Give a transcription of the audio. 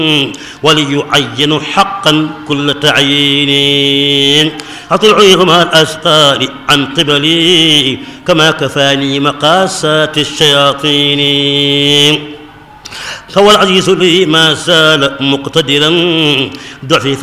وليعين حقا كل تعيين أطيعهما الأثقال عن قبلي كما كفاني مقاسات الشياطين فهو العزيز لي ما زال مقتدرا ضعفي